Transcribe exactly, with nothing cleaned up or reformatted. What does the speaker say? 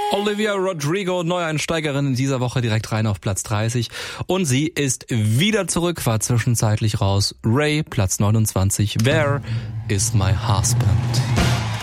Olivia Rodrigo, Neueinsteigerin in dieser Woche, direkt rein auf Platz dreißig. Und sie ist wieder zurück, war zwischenzeitlich raus. Ray, Platz neunundzwanzig. Where is my husband?